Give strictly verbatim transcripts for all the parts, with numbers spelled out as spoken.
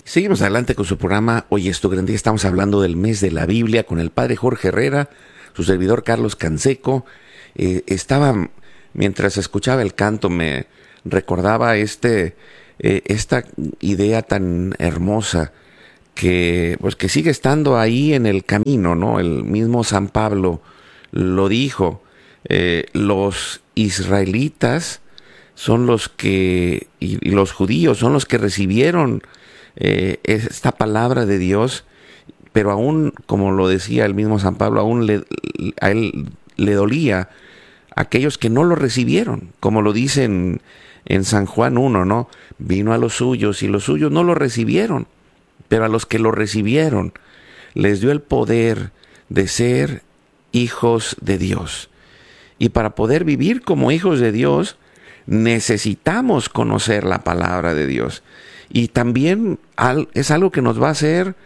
Seguimos adelante con su programa. Hoy es tu gran día. Estamos hablando del mes de la Biblia con el padre Jorge Herrera, su servidor Carlos Canseco. Eh, estaba, mientras escuchaba el canto, me recordaba este, eh, esta idea tan hermosa que, pues, que sigue estando ahí en el camino, ¿no? El mismo San Pablo lo dijo. Eh, los israelitas son los que, y, y los judíos son los que recibieron eh, esta palabra de Dios, pero aún, como lo decía el mismo San Pablo, aún le, a él le dolía a aquellos que no lo recibieron, como lo dice en, en San Juan uno, ¿no? Vino a los suyos y los suyos no lo recibieron, pero a los que lo recibieron les dio el poder de ser hijos de Dios. Y para poder vivir como hijos de Dios, necesitamos conocer la palabra de Dios. Y también es algo que nos va a hacer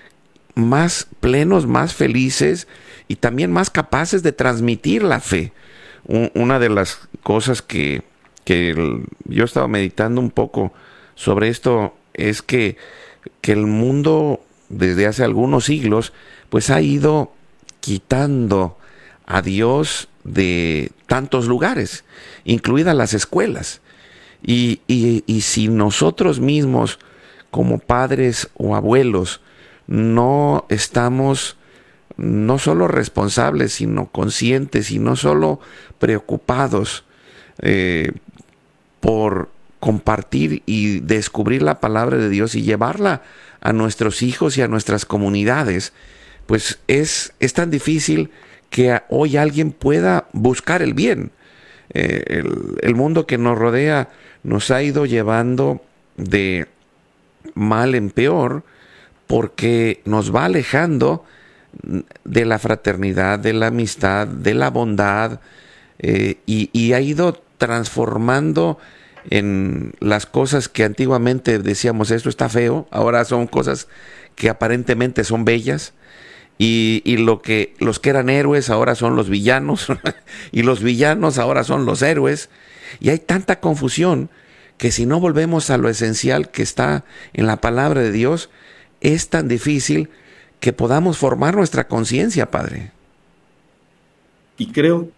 más plenos, más felices y también más capaces de transmitir la fe. Una de las cosas que, que yo he estado meditando un poco sobre esto es que, que el mundo desde hace algunos siglos pues ha ido quitando a Dios de tantos lugares, incluidas las escuelas. Y, y, y si nosotros mismos, como padres o abuelos, no estamos no solo responsables, sino conscientes y no solo preocupados eh, por compartir y descubrir la palabra de Dios y llevarla a nuestros hijos y a nuestras comunidades, pues es, es tan difícil que hoy alguien pueda buscar el bien. Eh, el, el mundo que nos rodea nos ha ido llevando de mal en peor porque nos va alejando de la fraternidad, de la amistad, de la bondad, eh, y, y ha ido transformando en las cosas que antiguamente decíamos esto está feo, ahora son cosas que aparentemente son bellas. Y, y lo que los que eran héroes ahora son los villanos y los villanos ahora son los héroes, y hay tanta confusión que si no volvemos a lo esencial que está en la palabra de Dios, es tan difícil que podamos formar nuestra conciencia, Padre. Y creo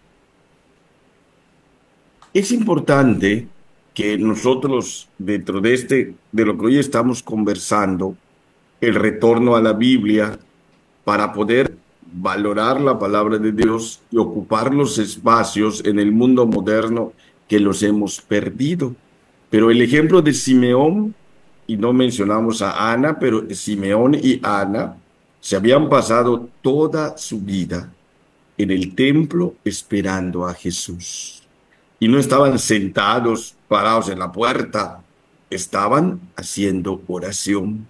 es importante que nosotros, dentro de este, de lo que hoy estamos conversando, el retorno a la Biblia, para poder valorar la palabra de Dios y ocupar los espacios en el mundo moderno que los hemos perdido. Pero el ejemplo de Simeón, y no mencionamos a Ana, pero Simeón y Ana se habían pasado toda su vida en el templo esperando a Jesús. Y no estaban sentados, parados en la puerta, estaban haciendo oración,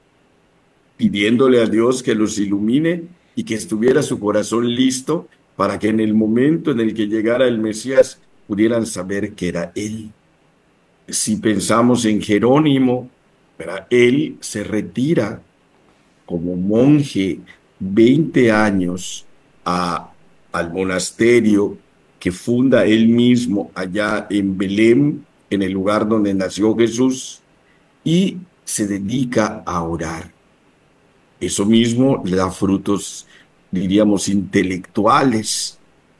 pidiéndole a Dios que los ilumine y que estuviera su corazón listo para que en el momento en el que llegara el Mesías pudieran saber que era Él. Si pensamos en Jerónimo, ¿verdad? Él se retira como monje veinte años a, al monasterio que funda él mismo allá en Belén, en el lugar donde nació Jesús, y se dedica a orar. Eso mismo le da frutos, diríamos, intelectuales,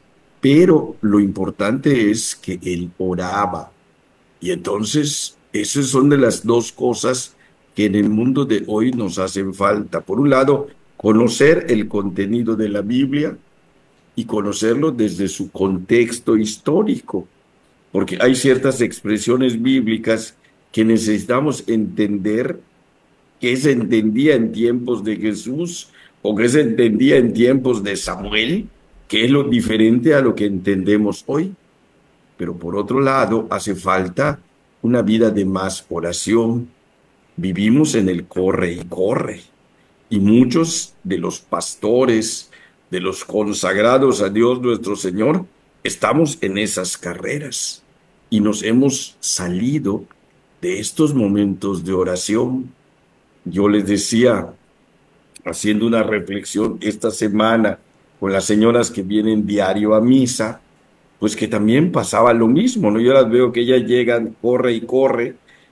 pero lo importante es que él oraba. Y entonces, esas son de las dos cosas que en el mundo de hoy nos hacen falta. Por un lado, conocer el contenido de la Biblia y conocerlo desde su contexto histórico, porque hay ciertas expresiones bíblicas que necesitamos entender que se entendía en tiempos de Jesús o que se entendía en tiempos de Samuel, que es lo diferente a lo que entendemos hoy. Pero por otro lado, hace falta una vida de más oración. Vivimos en el corre y corre. Y muchos de los pastores, de los consagrados a Dios nuestro Señor, estamos en esas carreras. Y nos hemos salido de estos momentos de oración. Yo les decía, haciendo una reflexión esta semana con las señoras que vienen diario a misa, pues que también pasaba lo mismo, ¿no? Yo las veo que ellas llegan, corre y corre,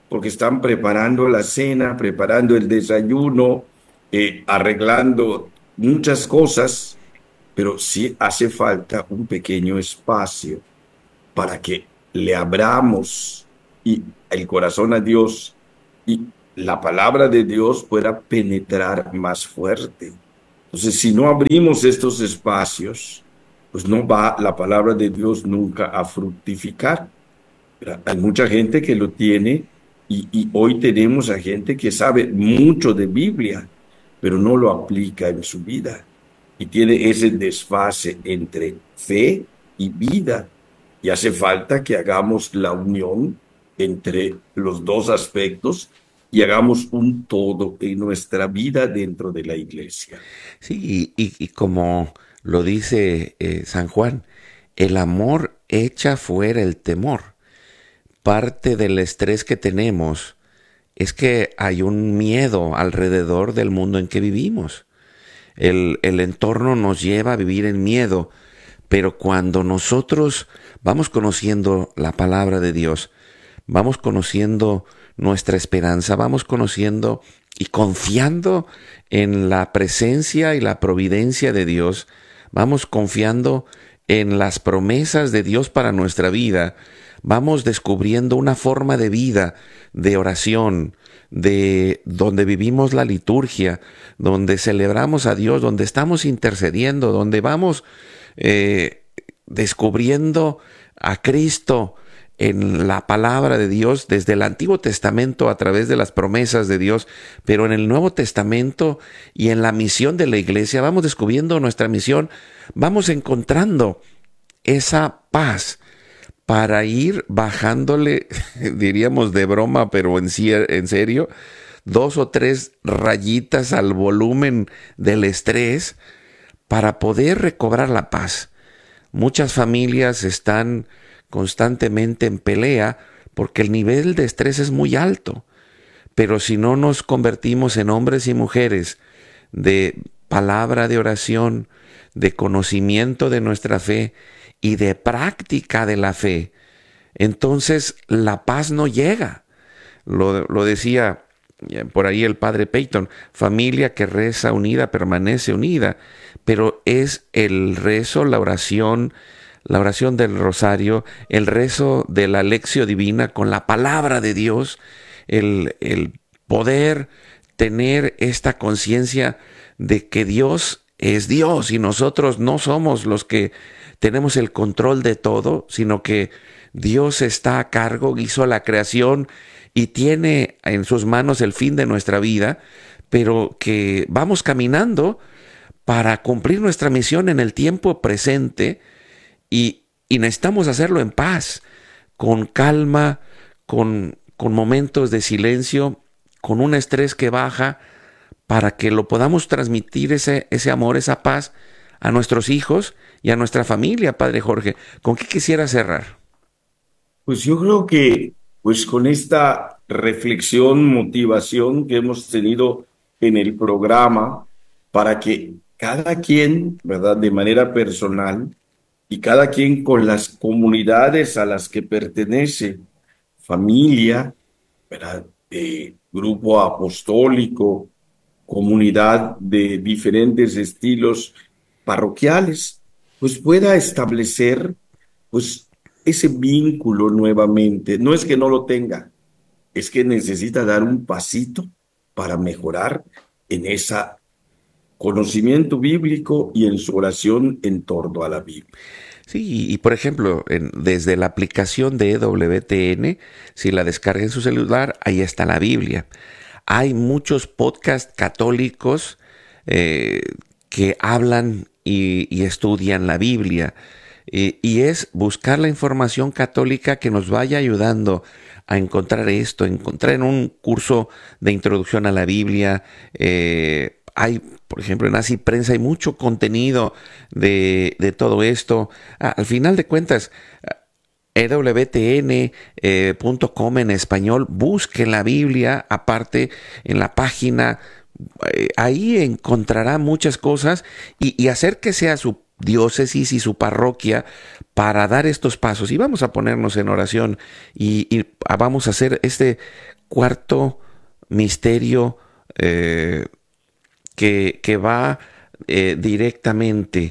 porque están preparando la cena, preparando el desayuno, eh, arreglando muchas cosas, pero sí hace falta un pequeño espacio para que le abramos y el corazón a Dios y la palabra de Dios pueda penetrar más fuerte. Entonces, si no abrimos estos espacios, pues no va la palabra de Dios nunca a fructificar. Pero hay mucha gente que lo tiene y, y hoy tenemos a gente que sabe mucho de Biblia, pero no lo aplica en su vida y tiene ese desfase entre fe y vida. Y hace falta que hagamos la unión entre los dos aspectos y hagamos un todo en nuestra vida dentro de la iglesia. Sí, y, y- y como lo dice eh, San Juan, el amor echa fuera el temor. Parte del estrés que tenemos es que hay un miedo alrededor del mundo en que vivimos. El, el entorno nos lleva a vivir en miedo, pero cuando nosotros vamos conociendo la palabra de Dios, vamos conociendo nuestra esperanza, vamos conociendo y confiando en la presencia y la providencia de Dios, vamos confiando en las promesas de Dios para nuestra vida, vamos descubriendo una forma de vida, de oración, de donde vivimos la liturgia, donde celebramos a Dios, donde estamos intercediendo, donde vamos eh, descubriendo a Cristo en la palabra de Dios desde el Antiguo Testamento a través de las promesas de Dios, pero en el Nuevo Testamento y en la misión de la iglesia vamos descubriendo nuestra misión, vamos encontrando esa paz para ir bajándole, diríamos de broma, pero en, en serio, dos o tres rayitas al volumen del estrés para poder recobrar la paz. Muchas familias están constantemente en pelea porque el nivel de estrés es muy alto. Pero si no nos convertimos en hombres y mujeres de palabra de oración, de conocimiento de nuestra fe y de práctica de la fe, entonces la paz no llega. Lo, lo decía por ahí el padre Peyton, familia que reza unida permanece unida, pero es el rezo, la oración, la oración del rosario, el rezo de la lección divina con la palabra de Dios, el, el poder tener esta conciencia de que Dios es Dios y nosotros no somos los que tenemos el control de todo, sino que Dios está a cargo, hizo la creación y tiene en sus manos el fin de nuestra vida, pero que vamos caminando para cumplir nuestra misión en el tiempo presente y, y necesitamos hacerlo en paz, con calma, con, con momentos de silencio, con un estrés que baja, para que lo podamos transmitir ese, ese amor, esa paz a nuestros hijos y a nuestra familia, Padre Jorge. ¿Con qué quisiera cerrar? Pues yo creo que, pues con esta reflexión, motivación que hemos tenido en el programa, para que cada quien, ¿verdad?, de manera personal y cada quien con las comunidades a las que pertenece, familia, ¿verdad?, eh, grupo apostólico, comunidad de diferentes estilos parroquiales, pues pueda establecer, pues, ese vínculo nuevamente. No es que no lo tenga, es que necesita dar un pasito para mejorar en ese conocimiento bíblico y en su oración en torno a la Biblia. Sí, y por ejemplo, en, desde la aplicación de E W T N, si la descarga en su celular, ahí está la Biblia. Hay muchos podcasts católicos eh, que hablan y, y estudian la Biblia. Eh, y es buscar la información católica que nos vaya ayudando a encontrar esto, encontrar en un curso de introducción a la Biblia. Eh, hay, por ejemplo, en Así Prensa hay mucho contenido de, de todo esto. Ah, al final de cuentas, E W T N punto com en español, busquen la Biblia, aparte en la página, eh, ahí encontrará muchas cosas y, y acérquese a su diócesis y su parroquia para dar estos pasos. Y vamos a ponernos en oración y, y vamos a hacer este cuarto misterio eh, que, que va eh, directamente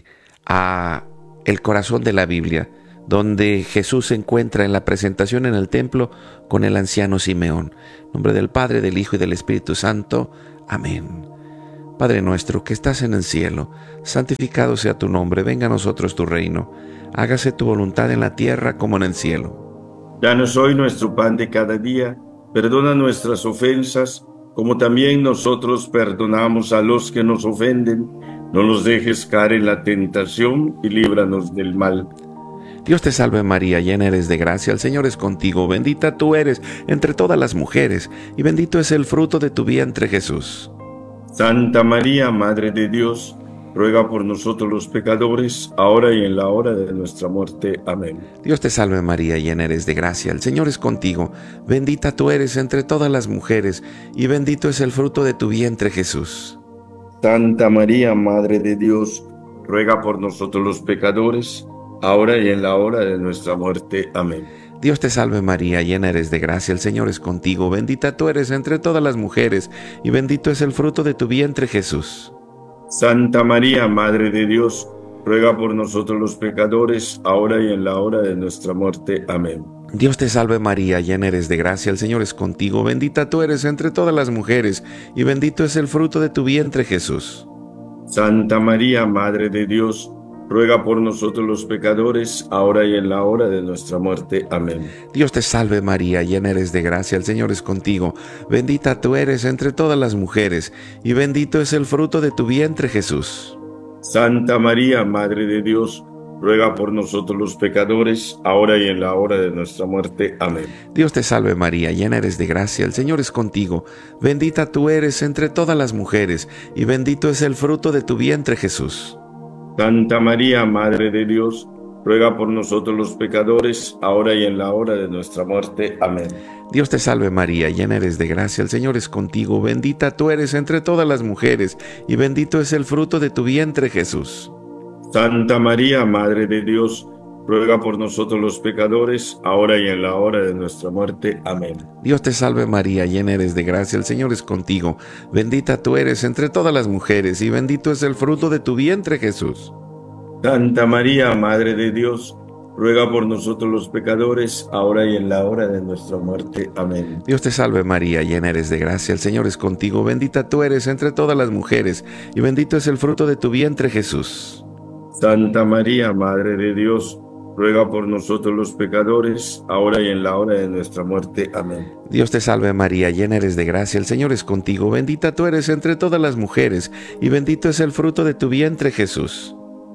a el corazón de la Biblia, donde Jesús se encuentra en la presentación en el templo con el anciano Simeón. En nombre del Padre, del Hijo y del Espíritu Santo. Amén. Padre nuestro que estás en el cielo, santificado sea tu nombre, venga a nosotros tu reino. Hágase tu voluntad en la tierra como en el cielo. Danos hoy nuestro pan de cada día, perdona nuestras ofensas, como también nosotros perdonamos a los que nos ofenden. No nos dejes caer en la tentación y líbranos del mal. Dios te salve María, llena eres de gracia, el Señor es contigo, bendita tú eres entre todas las mujeres, y bendito es el fruto de tu vientre Jesús. Santa María, Madre de Dios, ruega por nosotros los pecadores, ahora y en la hora de nuestra muerte. Amén. Dios te salve María, llena eres de gracia, el Señor es contigo, bendita tú eres entre todas las mujeres, y bendito es el fruto de tu vientre Jesús. Santa María, Madre de Dios, ruega por nosotros los pecadores, ahora y en la hora de nuestra muerte. Amén. Dios te salve María, llena eres de gracia, el Señor es contigo, bendita tú eres entre todas las mujeres, y bendito es el fruto de tu vientre Jesús. Santa María, Madre de Dios, ruega por nosotros los pecadores, ahora y en la hora de nuestra muerte. Amén. Dios te salve María, llena eres de gracia, el Señor es contigo, bendita tú eres entre todas las mujeres, y bendito es el fruto de tu vientre Jesús. Santa María, Madre de Dios, ruega por nosotros los pecadores, ahora y en la hora de nuestra muerte. Amén. Dios te salve María, llena eres de gracia, el Señor es contigo, bendita tú eres entre todas las mujeres, y bendito es el fruto de tu vientre Jesús. Santa María, Madre de Dios, ruega por nosotros los pecadores, ahora y en la hora de nuestra muerte. Amén. Dios te salve María, llena eres de gracia, el Señor es contigo, bendita tú eres entre todas las mujeres, y bendito es el fruto de tu vientre Jesús. Santa María, Madre de Dios, ruega por nosotros los pecadores, ahora y en la hora de nuestra muerte. Amén. Dios te salve María, llena eres de gracia, el Señor es contigo, bendita tú eres entre todas las mujeres, y bendito es el fruto de tu vientre Jesús. Santa María, Madre de Dios, ruega por nosotros los pecadores, ahora y en la hora de nuestra muerte. Amén. Dios te salve María, llena eres de gracia, el Señor es contigo, bendita tú eres entre todas las mujeres, y bendito es el fruto de tu vientre Jesús. Santa María, Madre de Dios, ruega por nosotros los pecadores, ahora y en la hora de nuestra muerte. Amén. Dios te salve María, llena eres de gracia, el Señor es contigo, bendita tú eres entre todas las mujeres, y bendito es el fruto de tu vientre Jesús. Santa María, Madre de Dios, ruega por nosotros los pecadores, ahora y en la hora de nuestra muerte. Amén. Dios te salve María, llena eres de gracia, el Señor es contigo, bendita tú eres entre todas las mujeres, y bendito es el fruto de tu vientre Jesús.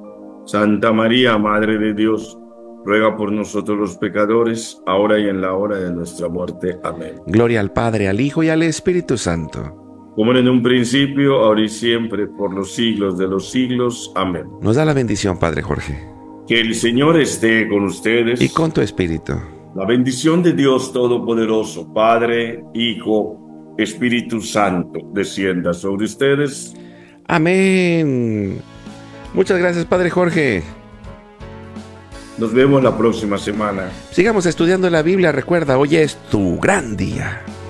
Santa María, Madre de Dios, ruega por nosotros los pecadores, ahora y en la hora de nuestra muerte. Amén. Gloria al Padre, al Hijo y al Espíritu Santo. Como en un principio, ahora y siempre, por los siglos de los siglos. Amén. Nos da la bendición, Padre Jorge. Que el Señor esté con ustedes. Y con tu espíritu. La bendición de Dios Todopoderoso, Padre, Hijo, Espíritu Santo, descienda sobre ustedes. Amén. Muchas gracias, Padre Jorge. Nos vemos la próxima semana. Sigamos estudiando la Biblia. Recuerda, hoy es tu gran día.